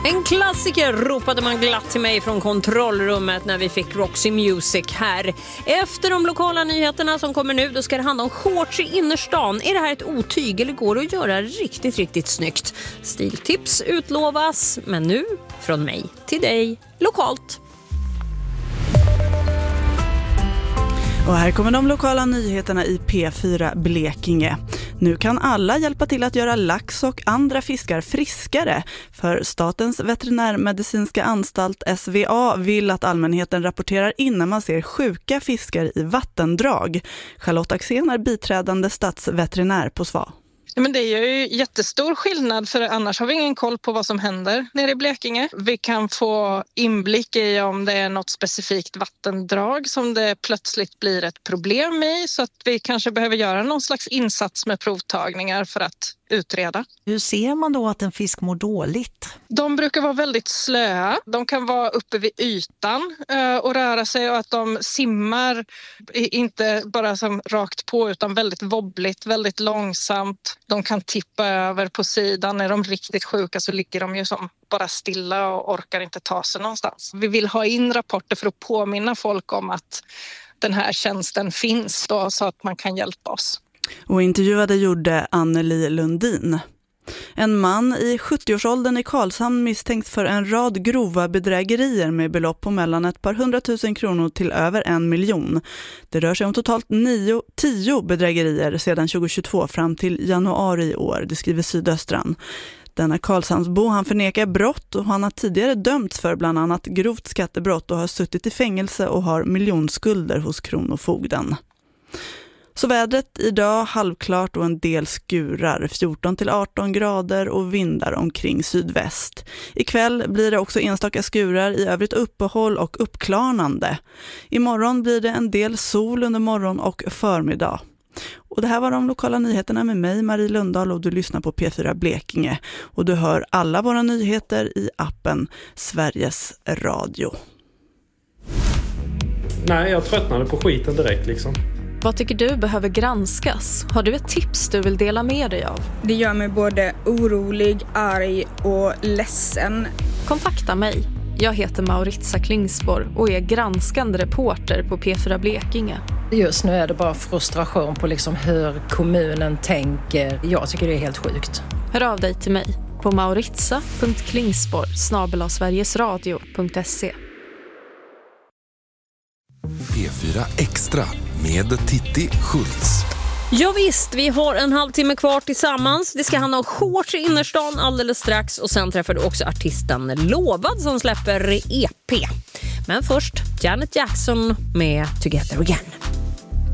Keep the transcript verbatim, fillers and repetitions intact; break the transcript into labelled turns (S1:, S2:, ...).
S1: En klassiker ropade man glatt till mig från kontrollrummet när vi fick Roxy Music här. Efter de lokala nyheterna som kommer nu, då ska det handla om shorts i innerstan. Är det här ett otyg eller går det att göra riktigt, riktigt snyggt? Stiltips utlovas, men nu från mig till dig lokalt.
S2: Och här kommer de lokala nyheterna i P fyra Blekinge. Nu kan alla hjälpa till att göra lax och andra fiskar friskare. För Statens veterinärmedicinska anstalt S V A vill att allmänheten rapporterar in när man ser sjuka fiskar i vattendrag. Charlotte Axén är biträdande statsveterinär på S V A.
S3: Ja, men det är ju jättestor skillnad, för annars har vi ingen koll på vad som händer nere i Blekinge. Vi kan få inblick i om det är något specifikt vattendrag som det plötsligt blir ett problem i, så att vi kanske behöver göra någon slags insats med provtagningar för att utreda.
S4: Hur ser man då att en fisk mår dåligt?
S3: De brukar vara väldigt slöa. De kan vara uppe vid ytan eh, och röra sig, och att de simmar inte bara som rakt på utan väldigt wobbligt, väldigt långsamt. De kan tippa över på sidan. Är de riktigt sjuka så ligger de ju som bara stilla och orkar inte ta sig någonstans. Vi vill ha in rapporter för att påminna folk om att den här tjänsten finns då, så att man kan hjälpa oss.
S2: Och intervjuade gjorde Anneli Lundin. En man i sjuttioårsåldern i Karlshamn misstänks för en rad grova bedrägerier med belopp på mellan ett par hundratusen kronor till över en miljon. Det rör sig om totalt nio, tio bedrägerier sedan tjugohundratjugotvå fram till januari i år, det skriver Sydöstran. Denna Karlshamnsbo, han förnekar brott och han har tidigare dömts för bland annat grovt skattebrott och har suttit i fängelse och har miljonskulder hos kronofogden. Så vädret idag halvklart och en del skurar, fjorton till arton grader och vindar omkring sydväst. Ikväll blir det också enstaka skurar, i övrigt uppehåll och uppklarnande. Imorgon blir det en del sol under morgon och förmiddag. Och det här var de lokala nyheterna med mig, Marie Lundahl, och du lyssnar på P fyra Blekinge. Och du hör alla våra nyheter i appen Sveriges Radio.
S5: Nej, jag tröttnade på skiten direkt liksom.
S6: Vad tycker du behöver granskas? Har du ett tips du vill dela med dig av?
S7: Det gör mig både orolig, arg och ledsen.
S6: Kontakta mig. Jag heter Mauritia Klingsborg och är granskande reporter på P fyra Blekinge.
S8: Just nu är det bara frustration på liksom hur kommunen tänker. Jag tycker det är helt sjukt.
S6: Hör av dig till mig på mauritia punkt klingsborg snabel-a sverigesradio punkt se.
S9: P fyra Extra med Titti Schultz.
S1: Ja visst, vi har en halvtimme kvar tillsammans. Det ska handla om shorts i innerstan alldeles strax. Och sen träffar du också artisten Lovad som släpper E P. Men först Janet Jackson med Together Again.